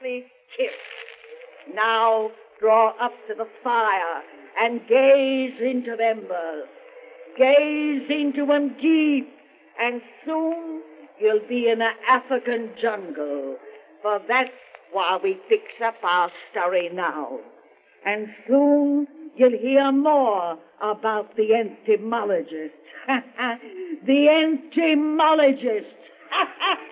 softly kiss. Now draw up to the fire and gaze into the embers. Gaze into them deep, and soon you'll be in an African jungle, for that's why we fix up our story now. And soon you'll hear more about the entomologist. The entomologist.